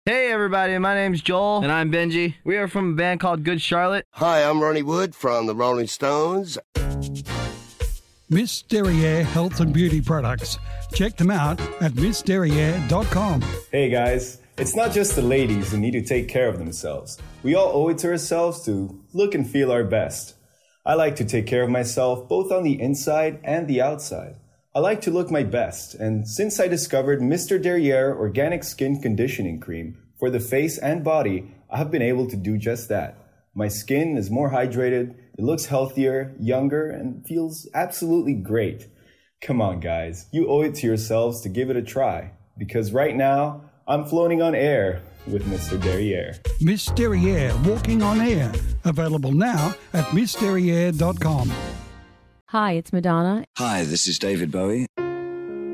Hey everybody, my name's Joel. And I'm Benji. We are from a band called Good Charlotte. Hi, I'm Ronnie Wood from the Rolling Stones. Miss Derriere Health and Beauty Products. Check them out at missderriere.com. Hey guys, it's not just the ladies who need to take care of themselves. We all owe it to ourselves to look and feel our best. I like to take care of myself both on the inside and the outside. I like to look my best, and since I discovered Mr. Derriere Organic Skin Conditioning Cream for the face and body, I have been able to do just that. My skin is more hydrated, it looks healthier, younger, and feels absolutely great. Come on guys, you owe it to yourselves to give it a try, because right now, I'm floating on air with Mr. Derriere. Miss Derriere Walking on Air. Available now at missderriere.com. Hi, it's Madonna. Hi, this is David Bowie.